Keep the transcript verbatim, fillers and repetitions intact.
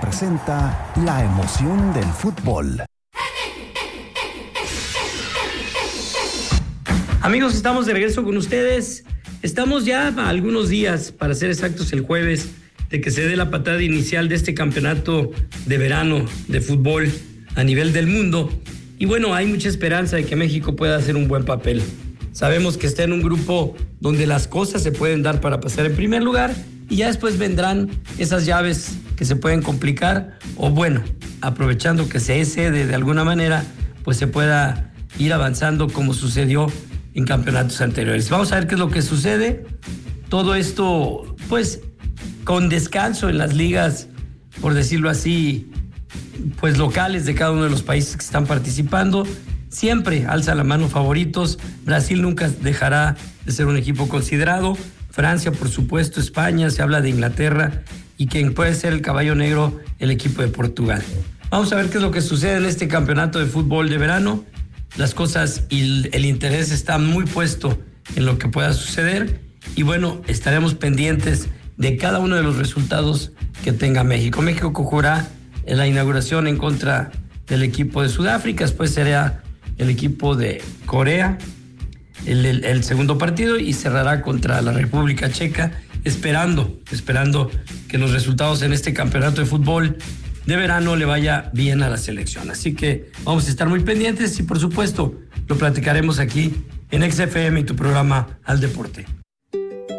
presenta la emoción del fútbol. Amigos, estamos de regreso con ustedes. Estamos ya a algunos días, para ser exactos el jueves, de que se dé la patada inicial de este campeonato de verano de fútbol a nivel del mundo. Y bueno, hay mucha esperanza de que México pueda hacer un buen papel. Sabemos que está en un grupo donde las cosas se pueden dar para pasar en primer lugar y ya después vendrán esas llaves que se pueden complicar o bueno, aprovechando que se cede de alguna manera, pues se pueda ir avanzando como sucedió en campeonatos anteriores. Vamos a ver qué es lo que sucede. Todo esto, pues, con descanso en las ligas, por decirlo así, pues locales de cada uno de los países que están participando. Siempre alza la mano favoritos. Brasil nunca dejará de ser un equipo considerado. Francia, por supuesto, España, se habla de Inglaterra y quien puede ser el caballo negro, el equipo de Portugal. Vamos a ver qué es lo que sucede en este campeonato de fútbol de verano. Las cosas y el interés está muy puesto en lo que pueda suceder y bueno, estaremos pendientes de cada uno de los resultados que tenga México. México jugará en la inauguración en contra del equipo de Sudáfrica, después será el equipo de Corea, el, el, el segundo partido, y cerrará contra la República Checa, esperando, esperando que los resultados en este campeonato de fútbol de verano le vaya bien a la selección. Así que vamos a estar muy pendientes y por supuesto lo platicaremos aquí en X F M y tu programa Al Deporte.